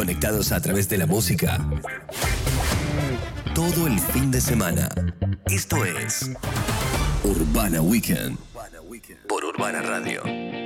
conectados a través de la música todo el fin de semana. Esto es Urbana Weekend por Urbana Radio.